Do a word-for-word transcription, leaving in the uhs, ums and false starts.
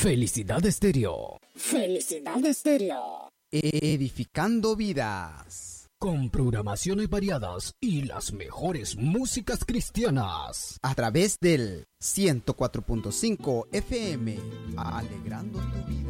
Felicidad Estéreo. Felicidad Estéreo. Edificando vidas. Con programaciones variadas y las mejores músicas cristianas. A través del ciento cuatro punto cinco F M. Alegrando tu vida.